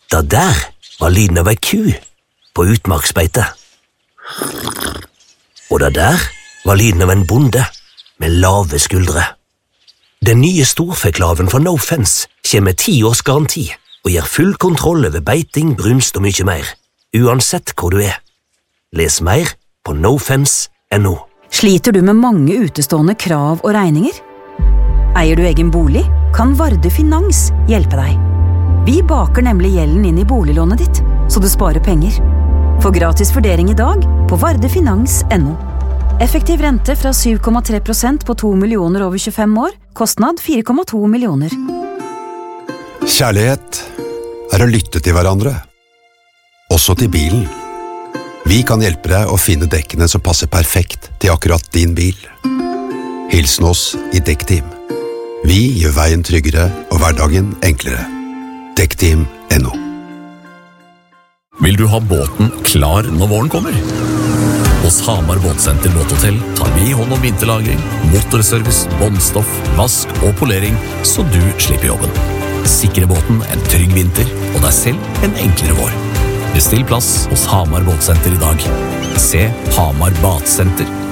Det der var lyden av ei ku på utmarksbeite. Og det der var lyden av en bonde med lave skuldre. Den nye storfeklaven fra No Fence kommer med 10 års garanti og gir full kontroll over beiting, brunst og mye mer, uansett hvor du er. Les mer på nofence.no. Sliter du med mange utestående krav og regninger? Eier du egen bolig? Kan Varde Finans hjelpe deg? Vi baker nemlig gjelden inn i boliglånet ditt, så du sparer penger. Få gratis vurdering i dag på vardefinans.no. Effektiv rente fra 7,3% på 2 millioner over 25 år, kostnad 4,2 millioner. Kjærlighet å lytte til hverandre, også til bilen. Vi kan hjelpe deg å finne dekkene som passer perfekt til akkurat din bil. Hilsen oss i Dekkteam. Vi gjør veien tryggere og hverdagen enklere. Dekkteam.no. Vil du ha båten klar når våren kommer? Hos Hamar Båtsenter Båthotell tar vi hånd om vinterlagring, motorservice, båndstoff, vask og polering, så du slipper jobben. Sikre båten en trygg vinter, og deg selv en enklere vår. Bestill plass hos Hamar Båtsenter i dag. Se Hamar Båtsenter